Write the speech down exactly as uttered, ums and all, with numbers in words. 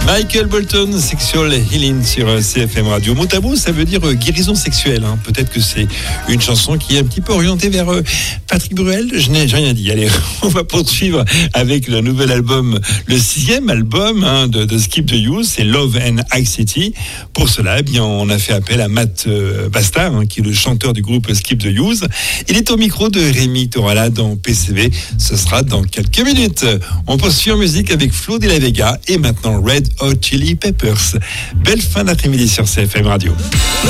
Michael Bolton, Sexual Healing sur C F M Radio. Mot à mot, ça veut dire guérison sexuelle. Hein. Peut-être que c'est une chanson qui est un petit peu orientée vers Patrick Bruel. Je n'ai rien dit. Allez, on va poursuivre avec le nouvel album, le sixième album hein, de, de Skip the Youth, c'est Love and Anxiety. Pour cela, eh bien, on a fait appel à Matt euh, Bastard, hein, qui est le chanteur du groupe Skip the Youth. Il est au micro de Rémi Torala dans P C V. Ce sera dans quelques minutes. On poursuit en musique avec Flo de la Vega et maintenant Red Hot Chili Peppers. Belle fin d'après-midi sur C F M Radio.